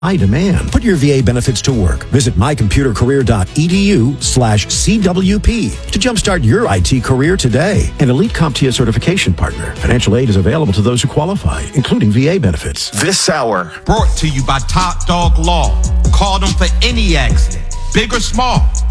high demand. Put your VA benefits to work. Visit mycomputercareer.edu/CWP to jumpstart your IT career today. An elite CompTIA certification partner. Financial aid is available to those who qualify, including VA benefits. This hour brought to you by Top Dog Law. Call them for any accident, big or small.